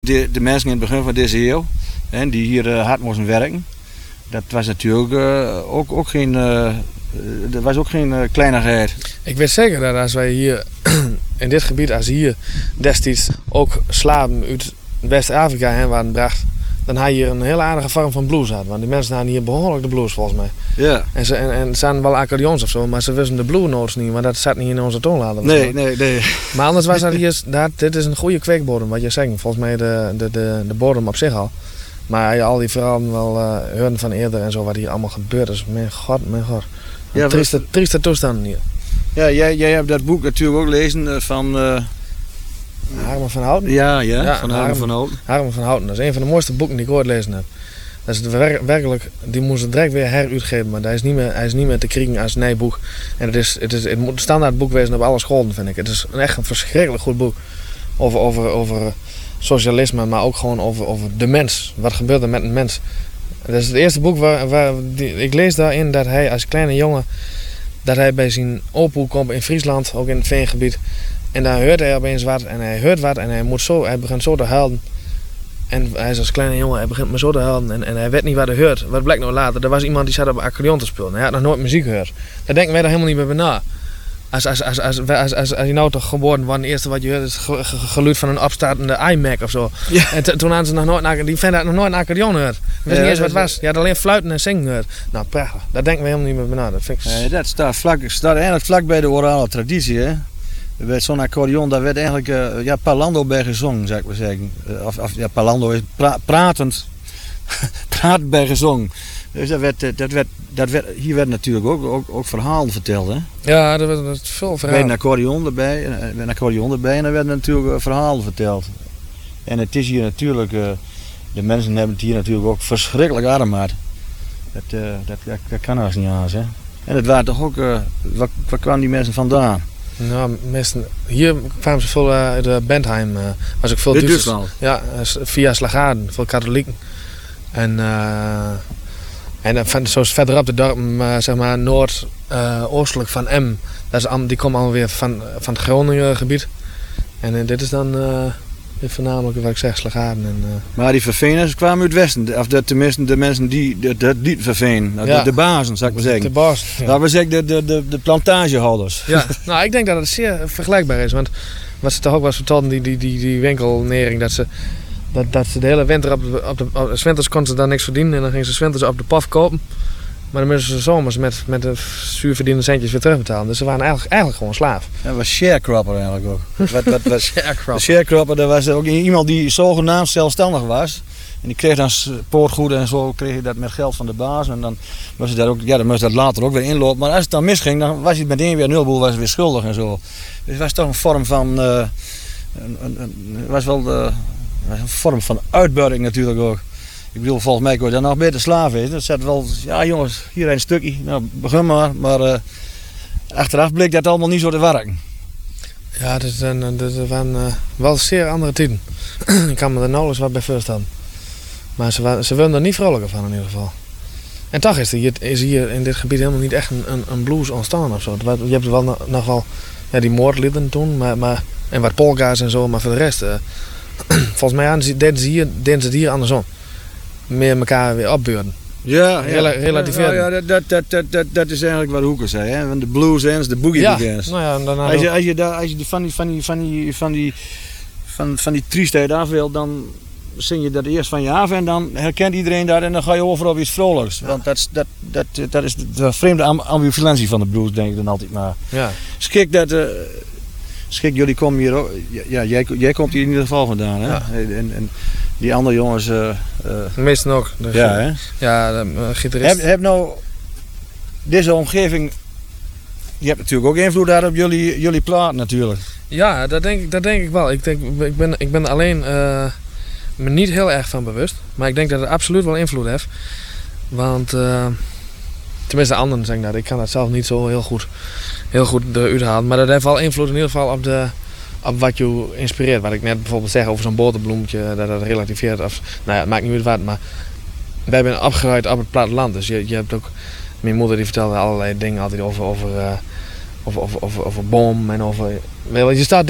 De mensen in het begin van deze eeuw, die hier hard moesten werken, dat was natuurlijk ook geen, dat was ook geen kleinigheid. Ik weet zeker dat als wij hier in dit gebied, als hier destijds ook slaven uit West-Afrika heen waren gebracht, dan had je hier een hele aardige vorm van blues had. Want die mensen hadden hier behoorlijk de blues volgens mij. Ja. En ze hadden wel accordeons of zo, maar ze wisten de bluesnotes niet, want dat zat niet in onze toonlader. Nee. Maar anders was dat hier, dit is een goede kweekbodem wat je zegt. Volgens mij de bodem op zich al. Maar je al die verhalen wel horen van eerder en zo wat hier allemaal gebeurd is. Mijn god. Ja, trieste toestanden hier. Ja, jij hebt dat boek natuurlijk ook gelezen van... Harmen van Houten? Ja, van Harmen van Houten. Harmen van Houten, dat is een van de mooiste boeken die ik ooit gelezen heb. Dat is werkelijk, die moest het direct weer heruitgeven, maar hij is niet meer te kriegen als nijboek. En het moet een standaard boek wezen op alle scholen, vind ik. Het is echt een verschrikkelijk goed boek over socialisme, maar ook gewoon over de mens. Wat gebeurt er met een mens? Dat is het eerste boek waar ik lees daarin dat hij als kleine jongen, dat hij bij zijn opoe komt in Friesland, ook in het veengebied. En daar hoort hij opeens wat en hij hoort wat en hij begint zo te huilen. En hij is als kleine jongen, hij begint maar zo te huilen en hij weet niet wat hij hoort. Wat blijkt nou later? Er was iemand die zat op een accordeon te spelen. Hij had nog nooit muziek gehoord. Daar denken wij er helemaal niet meer bij na. Als je nou toch geboren wordt, het eerste wat je hoort is het geluid van een opstartende iMac of zo. Ja. En toen hadden ze nog nooit, die vent had nog nooit een accordeon gehoord. Wist niet eens wat het was. Je had alleen fluiten en zingen gehoord. Nou, prachtig. Daar denken we helemaal niet meer bij na. Dat vind ik... dat staat eigenlijk vlak bij de orale traditie, hè. Zo'n accordeon, daar werd eigenlijk parlando bij gezongen, zou ik maar zeggen. Parlando is pratend bij gezongen. Dus hier werd natuurlijk ook verhalen verteld, hè? Ja, er werd veel verhalen. Bij een accordeon erbij en er werden natuurlijk verhalen verteld. En het is hier natuurlijk, de mensen hebben het hier natuurlijk ook verschrikkelijk arm gehad. Dat kan als niet aan, hè? En het waren toch ook, waar kwamen die mensen vandaan? Nou, meestal, hier kwamen ze veel uit Bentheim. Was ook veel Duitsland? Ja, via Slagaden, veel katholieken. En zoals verderop de dorpen, zeg maar noordoostelijk van Em. Die komen allemaal weer van het Groningen gebied. En dit is dan voornamelijk wat ik zeg, Slagaden. Maar die verveners kwamen uit het westen, of tenminste de mensen die het vervenen. Ja. De bazen, zou ik maar zeggen. De bazen, ja. Laten we zeggen de plantagehouders. Ja, nou ik denk dat het zeer vergelijkbaar is. Want wat ze toch ook was vertelden, die winkelnering, dat ze de hele winter op de winters kon ze dan niks verdienen. En dan gingen ze 's winters op de paf kopen. Maar dan moesten ze zomers met de zuurverdiende centjes weer terugbetalen. Dus ze waren eigenlijk gewoon slaaf. Dat was sharecropper eigenlijk ook. Wat sharecropper. Sharecropper, dat was ook iemand die zogenaamd zelfstandig was. En die kreeg dan poortgoeden en zo, kreeg je dat met geld van de baas. En dan moest dat later ook weer inlopen. Maar als het dan misging, dan was hij meteen weer nulboel, was hij weer schuldig en zo. Dus het was toch een vorm van... een vorm van uitbuiting natuurlijk ook. Ik bedoel, volgens mij kon je dan nog beter slaaf eten. Dat zat wel, ja jongens, hier een stukje, nou begin maar. Maar achteraf bleek dat allemaal niet zo te werken. Ja, dat waren wel zeer andere tijden. Ik kan me er nauwelijks wat bij voorstellen. Maar ze wilden er niet vrolijker van in ieder geval. En toch is hier in dit gebied helemaal niet echt een blues ontstaan of zo. Je hebt wel nog wel die moordlieden toen, en wat polka's en zo, maar voor de rest... volgens mij deden ze het hier andersom. Meer elkaar weer opbeurden. Ja, relativeren. Dat is eigenlijk wat Hoeker zei, hè? De blues ends, de boogie begins. Nou ja, daarna als je van die triestheid af wil, dan zing je dat eerst van je af en dan herkent iedereen dat en dan ga je over op iets vrolijks. Ja. Want dat is de vreemde ambivalentie van de blues, denk ik dan altijd maar. Ja. Schik, jullie komen hier ook. Ja, jij komt hier in ieder geval vandaan, hè? Ja. En die andere jongens. Meestal ook. Ja, hè? Ja, gitarist. Heb nou deze omgeving. Je hebt natuurlijk ook invloed daar op jullie plaat natuurlijk. Ja, dat denk ik wel. Ik ben alleen me niet heel erg van bewust. Maar ik denk dat het absoluut wel invloed heeft. Want tenminste anderen zeggen dat. Ik kan dat zelf niet zo heel goed eruit halen. Maar dat heeft wel invloed in ieder geval op wat je inspireert. Wat ik net bijvoorbeeld zeg over zo'n boterbloemetje, dat relativeert. Of, nou ja, het maakt niet uit wat, maar wij zijn opgegroeid op het platteland. Dus je hebt ook, mijn moeder die vertelde allerlei dingen altijd over boom en over... Je staat dicht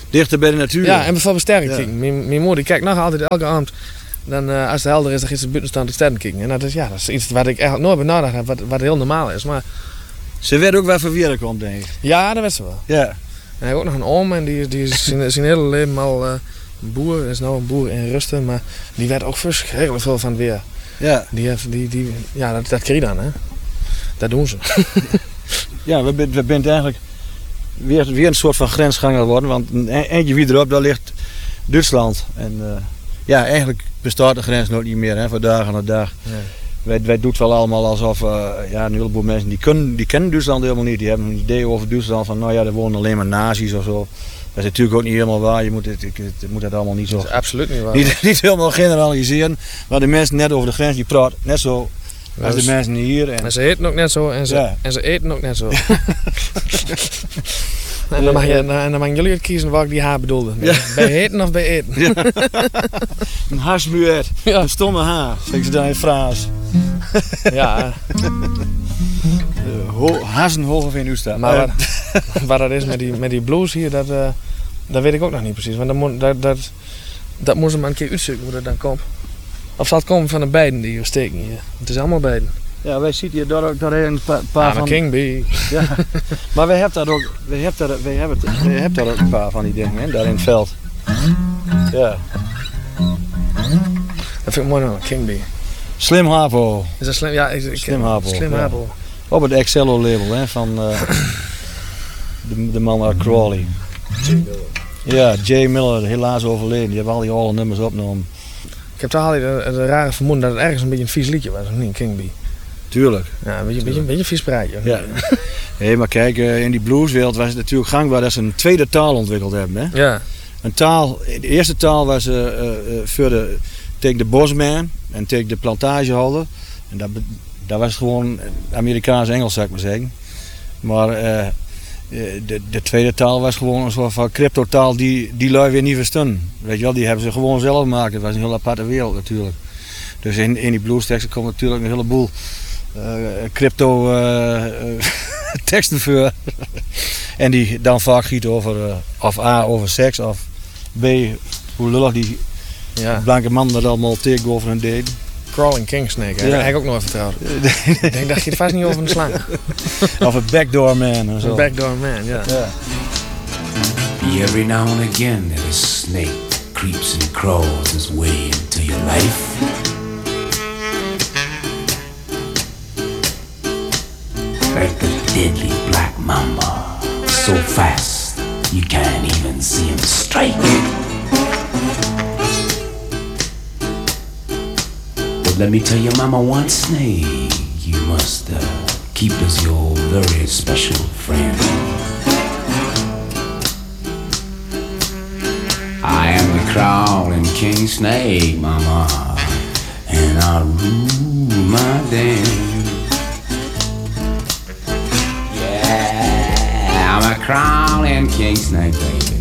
Dichter bij de natuur. Ja, en bijvoorbeeld sterren Ja. kijken. Mijn moeder die kijkt nog altijd elke avond. Dan, als het helder is, dan gaat ze buiten staan te sterren kijken. En dat is iets wat ik eigenlijk nooit bij nagedacht heb, wat heel normaal is. Maar Ze werd ook wel van weer komt, denk ik. ja, dat weet ze wel. Ja. En hij heeft ook nog een oom en die is zijn hele leven al een boer. Is nou een boer in Rusten, maar die werd ook verschrikkelijk veel van het weer. Ja. Dat krijg je dan, hè. Dat doen ze. Ja, we zijn eigenlijk weer een soort van grensganger worden. Want eentje verderop, daar ligt Duitsland. En eigenlijk bestaat de grens nog niet meer, hè, van dag aan dag. Nee. Wij doen het wel allemaal alsof een heleboel mensen die kennen Duitsland helemaal niet. Die hebben een idee over Duitsland van nou ja, er wonen alleen maar nazi's of zo. Dat is natuurlijk ook niet helemaal waar. Je moet dat allemaal niet zo. Dat is absoluut niet waar. Niet helemaal generaliseren. Maar de mensen net over de grens die praten net zo als de mensen hier. En ze eten ook net zo en ze eten ook net zo. En dan mag jullie het kiezen waar ik die haar bedoelde. Ja. Bij eten of bij eten? Ja. Een harsmuet. Ja. Een stomme haar. Zeg ze dan in Frans. Ja, Hazen hoog in uw staat. maar waar dat is met die blues hier, dat weet ik ook nog niet precies. Want dat moet ze maar een keer uitzoeken hoe dat dan komt. Of zal het komen van de beiden die hier steken hier? Het is allemaal beiden. Ja, wij zitten hier daar een paar van. King Bee. Ja. Maar wij hebben daar ook een paar van die dingen, hè, daar in het veld. Ja. Dat vind ik mooi nou, King Bee. Slim Hapo. Is dat slim? Ja, Slim Hapo. Slim Ja. Hapo. Op het Excello label, hè, van de man uit Crawley. Ja, Jay Miller, helaas overleden. Die hebben al die oude nummers opgenomen. Ik heb toch altijd een rare vermoeden dat het ergens een beetje een vies liedje was, of niet? King Bee. Tuurlijk. Ja, een beetje een vies praatje. Ja. Hey, maar kijk, in die blueswereld was het natuurlijk gangbaar dat ze een tweede taal ontwikkeld hebben. Hè? Ja. Een taal, de eerste taal was tegen de bosman en tegen de plantagehouder. En dat was gewoon Amerikaans-Engels, zou ik maar zeggen. Maar de tweede taal was gewoon een soort van cryptotaal die lui weer niet verstonden. Weet je wel, die hebben ze gewoon zelf gemaakt. Het was een heel aparte wereld natuurlijk. Dus in die bluesteksten komt natuurlijk een heleboel crypto teksten voor. En die dan vaak giet over of A over seks of B hoe lullig die blanke man dat allemaal tegenover hun deed. Crawling King Snake, hè? Ja. Dat heb ik ook nog even vertrouwd. Ik denk dat je het vast niet over een slang. Of een backdoor man en zo. Een backdoor man, ja. Ja. Every now and again that a snake creeps and crawls his way into your life. Like the deadly black mamba, so fast you can't even see him strike. But let me tell you, mama, one snake you must keep as your very special friend. I am the crawling king snake, mama, and I rule my den. Yeah, I'm a crawling king snake, baby,